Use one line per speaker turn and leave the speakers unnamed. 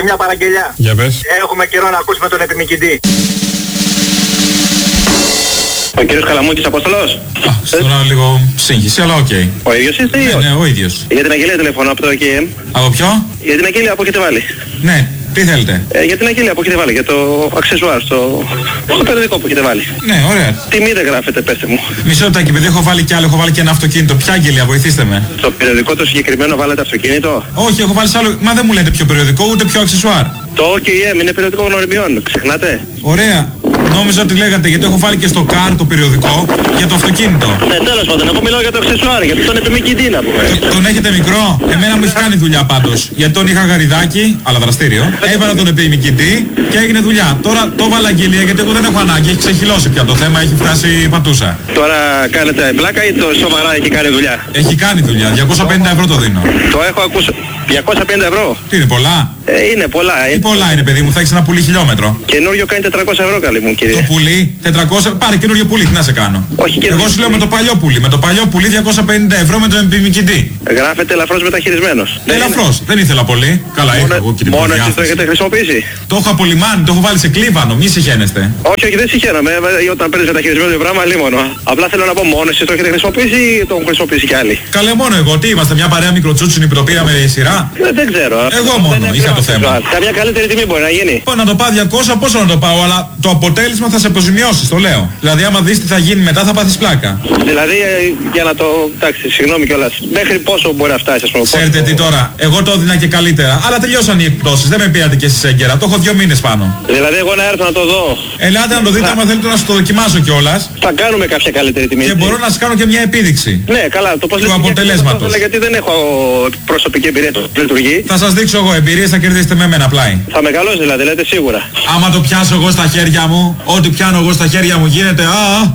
και μια παραγγελιά.
Για πες.
Έχουμε καιρό να ακούσουμε τον επιμικητή.
Ο κύριος Καλαμούκης Απόστολος.
Τώρα λίγο σύγχυση, αλλά οκ.
Ο ίδιος είστε ή όχι?
Ναι, ο ίδιος.
Για την αγγελία τηλεφωνώ από το KM.
Από ποιο?
Για την αγγελία που έχετε βάλει.
Ναι, τι θέλετε?
Για την αγγελία που έχετε βάλει, για το αξεσουάρ, στο περιοδικό που έχετε βάλει.
Ναι, ωραία.
Τιμή δεν γράφετε, πέστε μου.
Μισό λεπτάκι, επειδή έχω βάλει κι άλλο, έχω βάλει και ένα αυτοκίνητο. Ποια αγγελία, βοηθήστε με.
Στο περιοδικό το συγκεκριμένο βάλετε αυτοκίνητο.
Όχι, έχω βάλει σε άλλο. Μα δεν μου λέτε ποιο περιοδικό, ούτε ποιο αξεσουάρ.
Το KM είναι περιοδικό γνωριμιών, ξεχνάτε.
Ωραία. Νόμιζα ότι λέγατε γιατί έχω βάλει και στο car το περιοδικό για το αυτοκίνητο.
Ναι, τέλος πάντων, εγώ μιλάω για το αξεσουάρ, γιατί τον επιμικητή να πούμε.
Τον έχετε μικρό? Εμένα μου έχει κάνει δουλειά πάντως. Γιατί τον είχα γαριδάκι, αλλά δραστήριο. Έβαλα τον επιμικητή και έγινε δουλειά. Τώρα το βάλα αγγελία γιατί εγώ δεν έχω ανάγκη. Έχει ξεχυλώσει πια το θέμα, έχει φτάσει πατούσα.
Τώρα κάνετε πλάκα ή το σοβαρά έχει κάνει δουλειά?
Έχει κάνει δουλειά. 250 ευρώ το δίνω.
Το έχω ακούσει. 250 ευρώ.
Τι είναι, πολλά?
Είναι πολλά.
Τι πολλά είναι, παιδί μου, θα έχεις ένα πουλί χιλιόμετρο.
Καινούριο κάνει 400 ευρώ, καλή μου κύριε.
Το πουλί, 400, πάρε καινούριο πουλί, τι να σε κάνω.
Όχι,
Εγώ σου λέω με το παλιό πουλί. Με το παλιό πουλί 250 ευρώ με τον επιμικητή.
Γράφεται ελαφρώς μεταχειρισμένος.
Ελαφρώς, δεν ήθελα πολύ. Καλά, είχα εγώ και την
μόνο εσείς το έχετε χρησιμοποιήσει?
Το έχω απολυμάνει, το έχω βάλει σε κλίβανο, μη συχαίνεστε.
Όχι, όχι, δεν συγχαίρομαι. Όταν παίρνεις μεταχειρισμένο το πράγμα, λίμωνο. Απλά θέλω να πω μόνο εσείς το έχετε χρησιμοποιήσει ή το έχουν χρησιμοποιήσει κι άλλοι?
Καλέ, μόνο εγώ, τι είμαστε, μια παρέα μικροτσούτσινη που το πήραμε σειρά.
Δεν ξέρω.
Εγώ μόνο είχα το θέμα.
Καμιά καλύτερη τιμή μπορεί να γίνει.
Να το πάω 200, πόσο να το πάω, αλλά το αποτέλεσμα θα σε αποζημιώσει, το λέω. Δηλαδή, άμα δεις τι θα γίνει μετά, θα πάθεις πλάκα.
Δηλαδή, για να το. Εντάξει, συγγνώμη κιόλας. Μέχρι πόσο μπορεί να φτάσει, ας πούμε.
Ξέρετε τι τώρα, εγώ το έδινα και καλύτερα. Αλλά τελειώσαν οι εκπτώσεις, δεν με πήρατε και εσείς έγκαιρα. Το έχω 2 μήνες πάνω.
Δηλαδή, εγώ να έρθω να το δω.
Ελάτε να το δείτε, άμα θέλετε να σας το δοκιμάσω κιόλας.
Θα κάνουμε κάποια καλύτερη τιμή.
Και μπορώ να σας κάνω και μια επίδειξη.
Ναι, καλά, το πώς
του αποτελέσματος.
Γιατί δεν έχω προσωπική εμπειρία του λειτουργεί.
Θα σας δείξω εγώ εμπειρίες, θα κερδίσετε με εμένα πλάι.
Θα μεγαλώσει δηλαδή, λέτε σίγουρα.
Άμα το πιάσω εγώ στα χέρια μου, ό,τι πιάνω εγώ στα χέρια μου γίνεται.